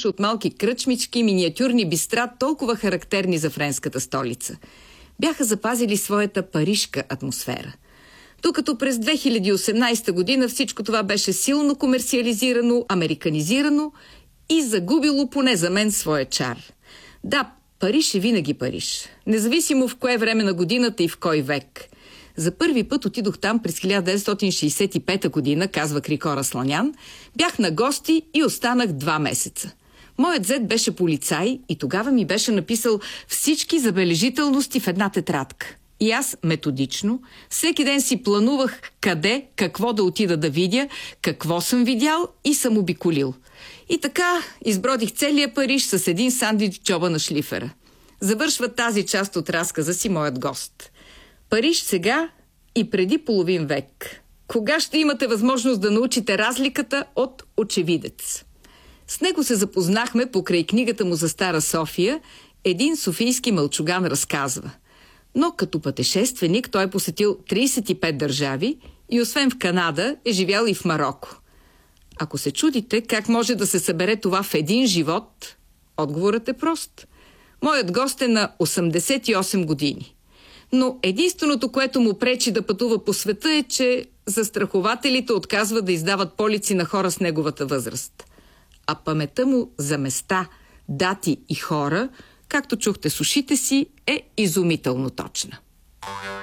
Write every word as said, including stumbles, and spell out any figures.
състоеше от малки кръчмички, миниатюрни бистра, толкова характерни за френската столица. Бяха запазили своята парижка атмосфера. Докато през две хиляди и осемнадесета година всичко това беше силно комерциализирано, американизирано и загубило поне за мен своя чар. Да, Париж е винаги Париж, независимо в кое време на годината и в кой век. За първи път отидох там през хиляда деветстотин шейсет и пета година, казва Крикора Сланян. Бях на гости и останах два месеца. Моят зет беше полицай и тогава ми беше написал всички забележителности в една тетрадка. И аз методично всеки ден си планувах къде, какво да отида да видя, какво съм видял и съм обиколил. И така избродих целия Париж с един сандвич в джоба на шлифера. Завършва тази част от разказа си моят гост. Париж сега и преди половин век. Кога ще имате възможност да научите разликата от очевидец? С него се запознахме покрай книгата му за Стара София. Един софийски мълчуган разказва. Но като пътешественик той е посетил тридесет и пет държави и освен в Канада е живял и в Мароко. Ако се чудите как може да се събере това в един живот, отговорът е прост. Моят гост е на осемдесет и осем години. Но единственото, което му пречи да пътува по света е, че застрахователите отказват да издават полици на хора с неговата възраст. А паметта му за места, дати и хора, както чухте с ушите си, е изумително точна.